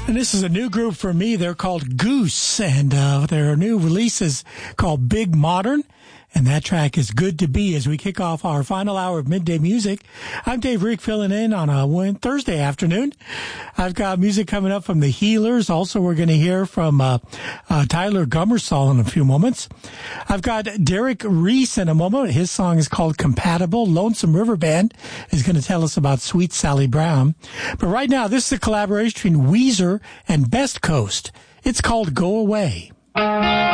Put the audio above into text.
And this is a new group for me. They're called Goose, and their new release is called Big Modern. And that track is Good to Be as we kick off our final hour of Midday Music. I'm Dave Rick filling in on a Thursday afternoon. I've got music coming up from the Healers. Also, we're going to hear from Tyler Gummersall in a few moments. I've got Derek Reese in a moment. His song is called Compatible. Lonesome River Band is going to tell us about Sweet Sally Brown. But right now, this is a collaboration between Weezer and Best Coast. It's called Go Away.